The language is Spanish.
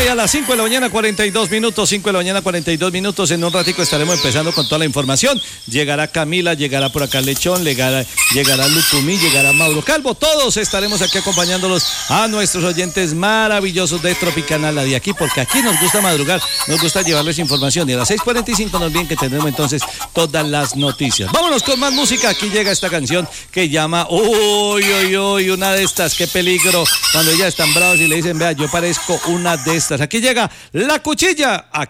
ya a las 5 de la mañana, 42 minutos, 5 de la mañana, 42 minutos. En un ratico estaremos empezando con toda la información. Llegará Camila, llegará por acá Lechón, llegará Lucumí, llegará Mauro Calvo. Todos estaremos aquí acompañándolos a nuestros oyentes maravillosos de Tropicana, la de aquí, porque aquí nos gusta madrugar, nos gusta llevarles información. Y a las 6:45 nos vienen que tendremos entonces todas las noticias. Vámonos con más música. Aquí llega esta canción que llama uy, una de estas, qué peligro. Cuando ya están bravos y le dicen, vea, yo parezco una de estas. Aquí llega La Cuchilla.